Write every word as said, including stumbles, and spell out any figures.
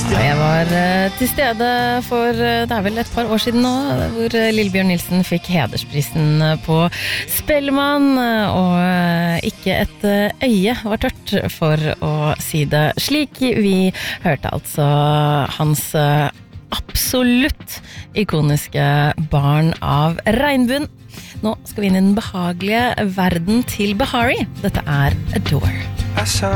Jeg var uh, til stede for uh, det er vel et par år siden nå, hvor uh, Lillebjørn Nilsen fikk hedersprisen uh, på Spellemann, uh, og uh, ikke et uh, øye var tørt for å si det slik. Vi hørte altså hans uh, absolutt ikoniske Barn av regnbuen. Nå skal vi inn i den behagelige verden til Bahari. Dette er Adore. I saw